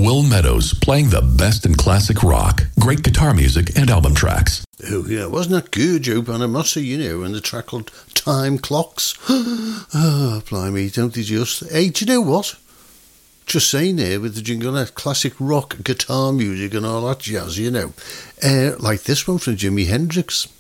Will Meadows, playing the best in classic rock, great guitar music, and album tracks. Oh, yeah, wasn't that good, Joe Bonamassa, and the track called Time Clocks? Oh, blimey, don't they just... Hey, do you know what? Just saying there with the jingle, that classic rock, guitar music and all that jazz, like this one from Jimi Hendrix.